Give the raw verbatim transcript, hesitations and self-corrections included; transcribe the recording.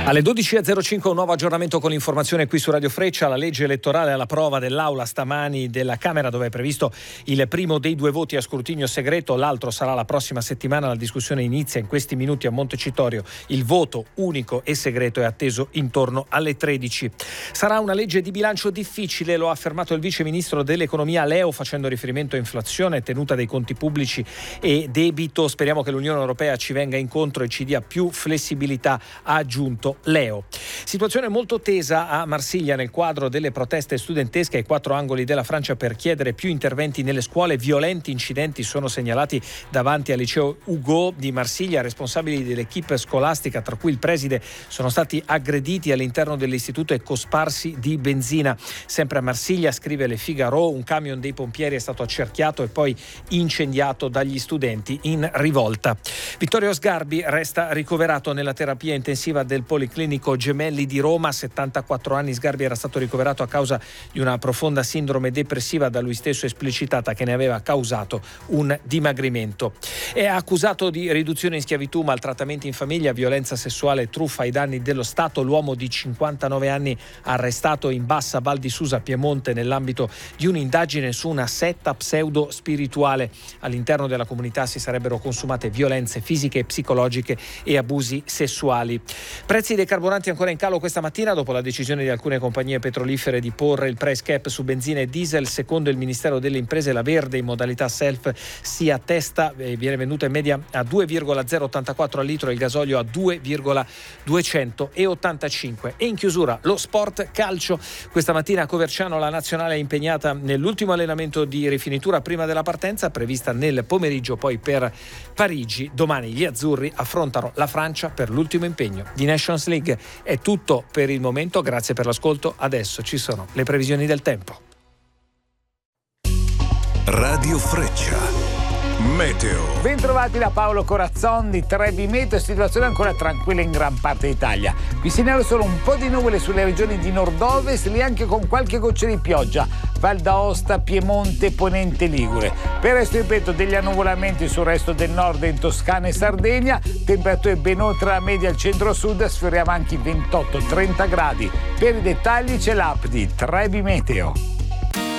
Alle dodici e zero cinque un nuovo aggiornamento con l'informazione qui su Radio Freccia. La legge elettorale alla prova dell'Aula stamani della Camera, dove è previsto il primo dei due voti a scrutinio segreto, l'altro sarà la prossima settimana. La discussione inizia in questi minuti a Montecitorio. Il voto unico e segreto è atteso intorno alle tredici. Sarà una legge di bilancio difficile, lo ha affermato il vice ministro dell'economia Leo, facendo riferimento a inflazione, tenuta dei conti pubblici e debito. Speriamo che l'Unione Europea ci venga incontro e ci dia più flessibilità, ha aggiunto Leo. Situazione molto tesa a Marsiglia nel quadro delle proteste studentesche ai quattro angoli della Francia per chiedere più interventi nelle scuole. Violenti incidenti sono segnalati davanti al liceo Hugo di Marsiglia. Responsabili dell'equipe scolastica, tra cui il preside, sono stati aggrediti all'interno dell'istituto e cosparsi di benzina. Sempre a Marsiglia, scrive Le Figaro, un camion dei pompieri è stato accerchiato e poi incendiato dagli studenti in rivolta. Vittorio Sgarbi resta ricoverato nella terapia intensiva del Policlinico Gemelli di Roma. settantaquattro anni. Sgarbi era stato ricoverato a causa di una profonda sindrome depressiva, da lui stesso esplicitata, che ne aveva causato un dimagrimento. È accusato di riduzione in schiavitù, maltrattamenti in famiglia, violenza sessuale e truffa ai danni dello Stato l'uomo di cinquantanove anni arrestato in Bassa Val di Susa, Piemonte, nell'ambito di un'indagine su una setta pseudo spirituale. All'interno della comunità si sarebbero consumate violenze fisiche e psicologiche e abusi sessuali. Prezzi dei carburanti ancora in calo questa mattina dopo la decisione di alcune compagnie petrolifere di porre il price cap su benzina e diesel. Secondo il Ministero delle Imprese, la verde in modalità self si attesta e viene venduta in media a due virgola zero ottantaquattro al litro e il gasolio a due virgola duecentottantacinque. E in chiusura lo sport calcio. Questa mattina a Coverciano la nazionale è impegnata nell'ultimo allenamento di rifinitura prima della partenza prevista nel pomeriggio poi per Parigi. Domani gli azzurri affrontano la Francia per l'ultimo impegno di Nations League. È tutto per il momento, grazie per l'ascolto. Adesso ci sono le previsioni del tempo. Radio Freccia. Meteo. Bentrovati da Paolo Corazzon di Trebi Meteo. Situazione ancora tranquilla in gran parte d'Italia. Qui segnalo solo un po' di nuvole sulle regioni di nord-ovest, lì anche con qualche goccia di pioggia. Val d'Aosta, Piemonte, Ponente Ligure. Per il resto, ripeto, degli annuvolamenti sul resto del nord in Toscana e Sardegna. Temperature ben oltre la media al centro-sud, sfioriamo anche i ventotto trenta gradi. Per i dettagli c'è l'app di Trebi Meteo.